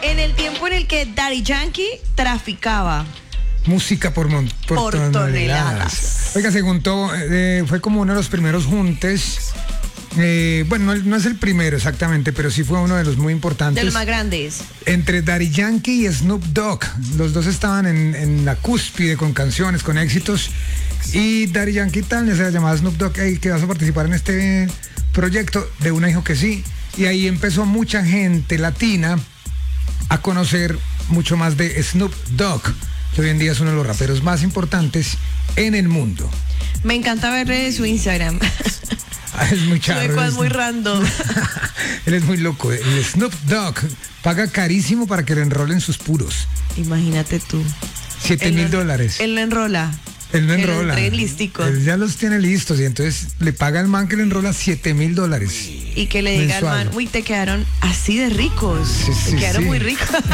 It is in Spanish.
En el tiempo en el que Daddy Yankee traficaba música por toneladas. Oiga, se juntó, fue como uno de los primeros juntes. Bueno, no es el primero exactamente, pero sí fue uno de los muy importantes. De los más grandes. Entre Daddy Yankee y Snoop Dogg. Los dos estaban en la cúspide con canciones, con éxitos. Y Daddy Yankee tal, se llamaba Snoop Dogg, hey, que vas a participar en este proyecto. De una dijo que sí. Y ahí empezó mucha gente latina a conocer mucho más de Snoop Dogg, que hoy en día es uno de los raperos más importantes en el mundo. Me encanta ver su Instagram. Es muy charro. Es muy random. Él es muy loco. El Snoop Dogg paga carísimo para que le enrolen sus puros. Imagínate tú. $7,000. Él lo enrola. Él no enrola. Él ya los tiene listos y entonces le paga al man que le enrola $7,000. Y que le diga al man, uy, te quedaron así de ricos. Sí, te quedaron muy ricos.